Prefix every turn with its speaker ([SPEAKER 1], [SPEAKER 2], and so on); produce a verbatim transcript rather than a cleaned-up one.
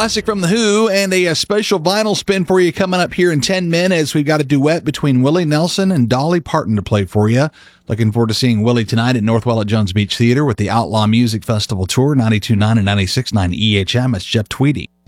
[SPEAKER 1] classic from The Who, and a, a special vinyl spin for you coming up here in ten minutes. We've got a duet between Willie Nelson and Dolly Parton to play for you. Looking forward to seeing Willie tonight at Northwell at Jones Beach Theater with the Outlaw Music Festival Tour, ninety-two point nine and ninety-six point nine E H M. It's Jeff Tweedy.